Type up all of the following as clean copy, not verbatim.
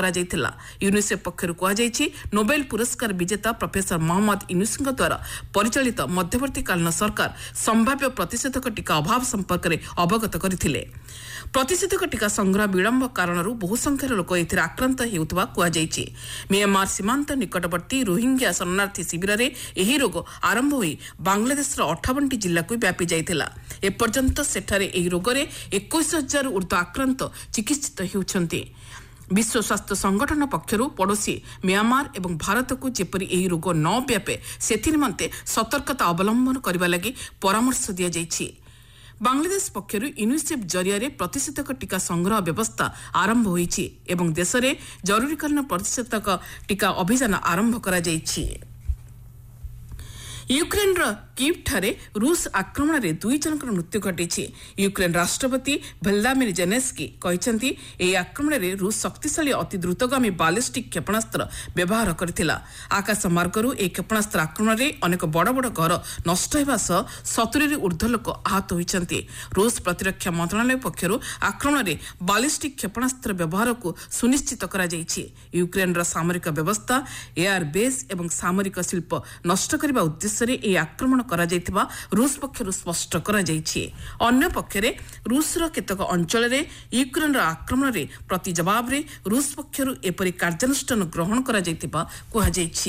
କରାଯାଇଥିଲା। ୟୁନିସେଫ୍ ପକ୍ଷରୁ କୁହାଯାଇଛି ନୋବେଲ ପୁରସ୍କାର ବିଜେତା ପ୍ରଫେସର ମହମ୍ମଦ ୟୁନୁସଙ୍କ ଦ୍ୱାରା ପରିଚାଳିତ ମଧ୍ୟବର୍ତ୍ତୀକାଳୀନ ସରକାର ସମ୍ଭାବ୍ୟ ପ୍ରତିଷେଧକ ଟିକା ଅଭାବ ସମ୍ପର୍କରେ ଅବଗତ କରିଥିଲେ। ପ୍ରତିଷେଧକ ଟିକା ସଂଗ୍ରହ ବିଳମ୍ବ କାରଣରୁ ବହୁ ସଂଖ୍ୟାର ଲୋକ ଏଥିରେ ଆକ୍ରାନ୍ତ ହେଉଥିବା କୁହାଯାଇଛି। ମିଆଁମାର ସୀମାନ୍ତ ନିକଟବର୍ତ୍ତୀ ରୋହିଙ୍ଗ୍ୟା ଶରଣାର୍ଥୀ ଶିବିରରେ ଏହି ରୋଗ ଆରମ୍ଭ ହୋଇ ବାଂଲାଦେଶର 58ଟି ଜିଲ୍ଲାକୁ ବ୍ୟାପି ଯାଇଥିଲା। ଏପର୍ଯ୍ୟନ୍ତ ସେଠାରେ ଏହି ରୋଗରେ 21,000ରୁ ଉର୍ଦ୍ଧ୍ୱ ଆକ୍ରାନ୍ତ ଚିକିତ୍ସିତ ହେଉଛନ୍ତି। ବିଶ୍ୱ ସ୍ୱାସ୍ଥ୍ୟ ସଂଗଠନ ପକ୍ଷରୁ ପଡ଼ୋଶୀ ମିଆଁମାର ଏବଂ ଭାରତକୁ ଯେପରି ଏହି ରୋଗ ନ ବ୍ୟାପେ ସେଥିନିମନ୍ତେ ସତର୍କତା ଅବଲମ୍ବନ କରିବା ଲାଗି ପରାମର୍ଶ ଦିଆଯାଇଛି। ବାଂଲାଦେଶ ପକ୍ଷରୁ ୟୁନିସେଫ୍ ଜରିଆରେ ପ୍ରତିଷେଧକ ଟିକା ସଂଗ୍ରହ ବ୍ୟବସ୍ଥା ଆରମ୍ଭ ହୋଇଛି ଏବଂ ଦେଶରେ ଜରୁରୀକାଳୀନ ପ୍ରତିଷେଧକ ଟିକା ଅଭିଯାନ ଆରମ୍ଭ କରାଯାଇଛି। ୟୁକ୍ରେନ୍ର କିଭ୍ଠାରେ ରୁଷ ଆକ୍ରମଣରେ 2 ଜଣଙ୍କର ମୃତ୍ୟୁ ଘଟିଛି। ୟୁକ୍ରେନ୍ ରାଷ୍ଟ୍ରପତି ଭ୍ଲାଦିମିର୍ ଜେଲେନ୍ସ୍କି କହିଛନ୍ତି ଏହି ଆକ୍ରମଣରେ ରୁଷ ଶକ୍ତିଶାଳୀ ଅତି ଦ୍ରୁତଗାମୀ ବାଲିଷ୍ଟିକ୍ କ୍ଷେପଣାସ୍ତ୍ର ବ୍ୟବହାର କରିଥିଲା। ଆକାଶ ମାର୍ଗରୁ ଏହି କ୍ଷେପଣାସ୍ତ୍ର ଆକ୍ରମଣରେ ଅନେକ ବଡ଼ ବଡ଼ ଘର ନଷ୍ଟ ହେବା ସହ 70ରୁ ଉର୍ଦ୍ଧ୍ୱ ଲୋକ ଆହତ ହୋଇଛନ୍ତି। ରୁଷ ପ୍ରତିରକ୍ଷା ମନ୍ତ୍ରଣାଳୟ ପକ୍ଷରୁ ଆକ୍ରମଣରେ ବାଲିଷ୍ଟିକ୍ କ୍ଷେପଣାସ୍ତ୍ର ବ୍ୟବହାରକୁ ସୁନିଶ୍ଚିତ କରାଯାଇଛି। ୟୁକ୍ରେନ୍ର ସାମରିକ ବ୍ୟବସ୍ଥା ଏୟାର ବେସ୍ ଏବଂ ସାମରିକ ଶିଳ୍ପ ନଷ୍ଟ କରିବା ଉଦ୍ଦେଶ୍ୟରେ ଏହି ଆକ୍ରମଣ କରାଯାଇଥିବା ରୁଷ ପକ୍ଷରୁ ସ୍ପଷ୍ଟ କରାଯାଇଛି। ଅନ୍ୟପକ୍ଷରେ ରୁଷର କେତେକ ଅଞ୍ଚଳରେ ୟୁକ୍ରେନ୍ର ଆକ୍ରମଣରେ ପ୍ରତି ଜବାବରେ ରୁଷ ପକ୍ଷରୁ ଏପରି କାର୍ଯ୍ୟାନୁଷ୍ଠାନ ଗ୍ରହଣ କରାଯାଇଥିବା କୁହାଯାଇଛି।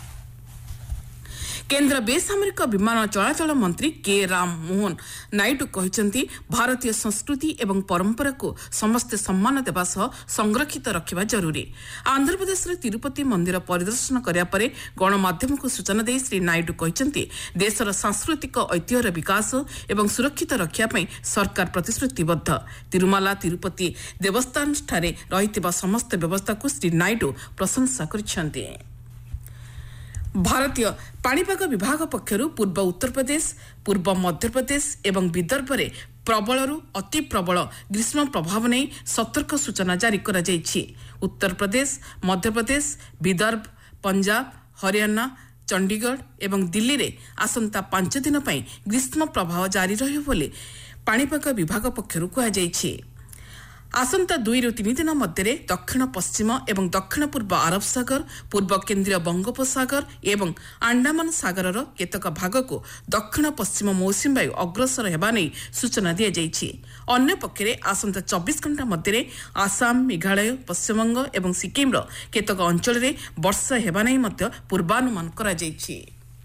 କେନ୍ଦ୍ର ବେସାମରିକ ବିମାନ ଚଳାଚଳ ମନ୍ତ୍ରୀ କେ ରାମ ମୋହନ ନାଇଡୁ କହିଛନ୍ତି ଭାରତୀୟ ସଂସ୍କୃତି ଏବଂ ପରମ୍ପରାକୁ ସମସ୍ତେ ସମ୍ମାନ ଦେବା ସହ ସଂରକ୍ଷିତ ରଖିବା ଜରୁରୀ। ଆନ୍ଧ୍ରପ୍ରଦେଶର ତିରୁପତି ମନ୍ଦିର ପରିଦର୍ଶନ କରିବା ପରେ ଗଣମାଧ୍ୟମକୁ ସୂଚନା ଦେଇ ଶ୍ରୀ ନାଇଡୁ କହିଛନ୍ତି ଦେଶର ସାଂସ୍କୃତିକ ଐତିହ୍ୟର ବିକାଶ ଏବଂ ସୁରକ୍ଷିତ ରଖିବା ପାଇଁ ସରକାର ପ୍ରତିଶ୍ରୁତିବଦ୍ଧ। ତିରୁମାଲା ତିରୁପତି ଦେବସ୍ଥାନଠାରେ ରହିଥିବା ସମସ୍ତ ବ୍ୟବସ୍ଥାକୁ ଶ୍ରୀ ନାଇଡୁ ପ୍ରଶଂସା କରିଛନ୍ତି। ଭାରତୀୟ ପାଣିପାଗ ବିଭାଗ ପକ୍ଷରୁ ପୂର୍ବ ଉତ୍ତରପ୍ରଦେଶ ପୂର୍ବ ମଧ୍ୟପ୍ରଦେଶ ଏବଂ ବିଦର୍ଭରେ ପ୍ରବଳରୁ ଅତି ପ୍ରବଳ ଗ୍ରୀଷ୍ମ ପ୍ରଭାବ ନେଇ ସତର୍କ ସୂଚନା ଜାରି କରାଯାଇଛି। ଉତ୍ତରପ୍ରଦେଶ ମଧ୍ୟପ୍ରଦେଶ ବିଦର୍ଭ ପଞ୍ଜାବ ହରିୟାଣା ଚଣ୍ଡିଗଡ଼ ଏବଂ ଦିଲ୍ଲୀରେ ଆସନ୍ତା 5 ଦିନ ପାଇଁ ଗ୍ରୀଷ୍ମ ପ୍ରବାହ ଜାରି ରହିବ ବୋଲି ପାଣିପାଗ ବିଭାଗ ପକ୍ଷରୁ କୁହାଯାଇଛି। ଆସନ୍ତା 2ରୁ 3 ଦିନ ମଧ୍ୟରେ ଦକ୍ଷିଣ ପଶ୍ଚିମ ଏବଂ ଦକ୍ଷିଣ ପୂର୍ବ ଆରବ ସାଗର ପୂର୍ବ କେନ୍ଦ୍ରୀୟ ବଙ୍ଗୋପସାଗର ଏବଂ ଆଣ୍ଡାମାନ ସାଗରର କେତେକ ଭାଗକୁ ଦକ୍ଷିଣ ପଶ୍ଚିମ ମୌସୁମୀ ବାୟୁ ଅଗ୍ରସର ହେବା ନେଇ ସୂଚନା ଦିଆଯାଇଛି। ଅନ୍ୟପକ୍ଷରେ ଆସନ୍ତା 24 ଘଣ୍ଟା ମଧ୍ୟରେ ଆସାମ ମେଘାଳୟ ପଶ୍ଚିମବଙ୍ଗ ଏବଂ ସିକିମ୍ର କେତେକ ଅଞ୍ଚଳରେ ବର୍ଷା ହେବା ନେଇ ମଧ୍ୟ ପୂର୍ବାନୁମାନ କରାଯାଇଛି।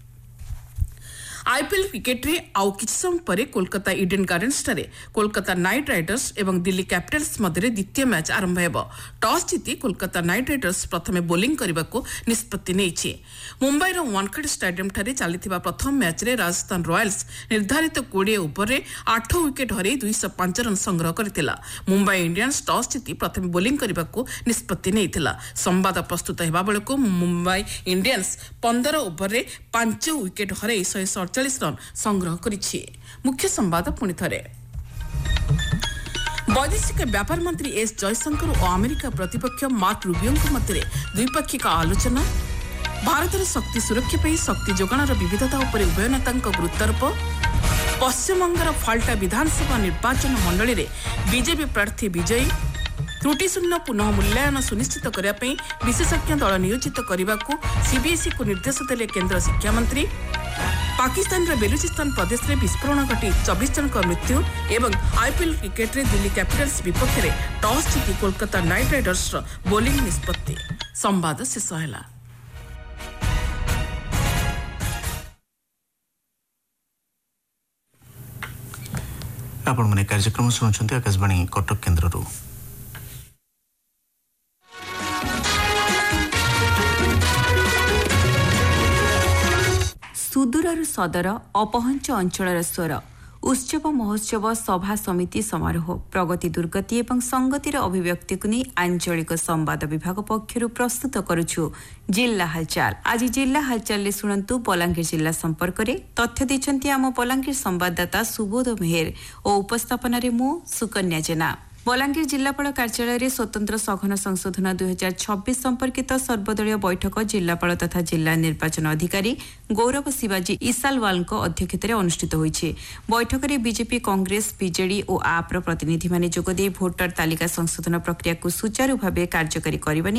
आईपीएल क्रिकेट्रे आउ किछि समय पर Kolkata Eden गार्डेन्सଠାରେ Kolkata night Riders एवं दिल्ली कैपिटल्स मध्य द्वितीय मैच आरंभ हेब। टॉस जीति कोलकाता नाइट राइडर्स प्रथमे बोलिंग करने निष्पत्ति नेइछि। मुंबईर वानखेड़े स्टेडियम ठारे चलिथिबा प्रथम मैच रे राजस्थान रॉयल्स निर्धारित 20 ओवर रे 8 विकेट हरै 205 रन संग्रह करथिला। मुंबई इंडियंस टॉस जीति प्रथमे बोलिंग करने निष्पत्ति नेइथिला। संवाद प्रस्तुत हेबा बेलको मुंबई इंडियंस 15 ओवर रे 5 विकेट हरै 147 रन संग्रह करिछि। मुख्य संवाद पुनि थरे। वैदेशिक व्यापार मंत्री एस जयशंकर और अमेरिका प्रतिपक्ष मार्क रूबियो मध्य द्विपाक्षिक आलोचना। भारतर शक्ति सुरक्षा पर शक्ति जोगाणर विविधता उपर उभय नेता गुरुत्वारोप। पश्चिमबंगर फाल्टा विधानसभा निर्वाचन मंडली में बीजेपी प्रार्थी विजयी। त्रुटिशून्य पुनः मूल्यांकन सुनिश्चित करने विशेषज्ञ दल नियोजित करने को सीबीएसई को निर्देश देले केंद्र शिक्षा मंत्री। पाकिस्तान बेलुचिस्तान प्रदेश में विस्फोरण घटी 24 जन मृत्यु। एवं आईपीएल क्रिकेट रे दिल्ली कैपिटल्स विपक्ष में टॉस जीति कोलकाता नाइट राइडर्स बोलिंग निष्पत्ति। संवाद शेष है। आपण माने कार्यक्रम शुणुछन्ति आकाशवाणी कटक केन्द्ररू। सुदूरर सदर अपहंच अंचलर स्वर उत्सव महोत्सव सभा समिति समारोह प्रगति दुर्गति एवं संगतिर अभिव्यक्ति को नहीं आंचलिक संवाद विभाग पक्षर प्रस्तुत करुछु जिल्ला हालचाल। आज जिल्ला हालचाल शुणु बलांगीर जिला संपर्क में तथ्य देछन्ति आम बलांगीर संवाददाता सुबोध मेहर और उपस्थापन मु सुकन्या जेना। बलांगीर जिलापाल कार्यालय स्वतंत्र सघन संशोधन 2026 संपर्कित सर्वदलीय बैठक जिलापाल तथा जिला निर्वाचन अधिकारी गौरव शिवाजी ईसालवाल अध्यक्षतार अनुष्ठित होईछि। बैठक में बीजेपी कांग्रेस बीजेडी और आप्र प्रतिनिधि माने जोगदे भोटर तालिका संशोधन प्रक्रिया को सुचारू भाव कार्यकारी करने